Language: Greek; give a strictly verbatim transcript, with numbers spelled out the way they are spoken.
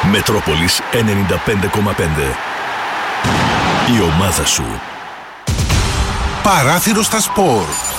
Μετρόπολης ενενήντα πέντε κόμμα πέντε. Η ομάδα σου. Παράθυρο στα σπορ.